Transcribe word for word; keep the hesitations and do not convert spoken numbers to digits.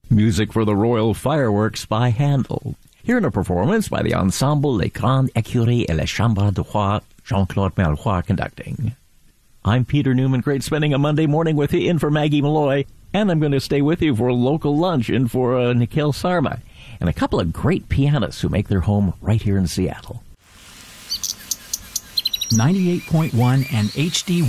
Music for the Royal Fireworks by Handel. Here in a performance by the ensemble Les Grandes Écuries et les Chambres de Roi, Jean-Claude Marois conducting. I'm Peter Newman. Great spending a Monday morning with you in for Maggie Malloy, and I'm going to stay with you for a local lunch in for uh, Nikhil Sarma and a couple of great pianists who make their home right here in Seattle. ninety-eight point one and H D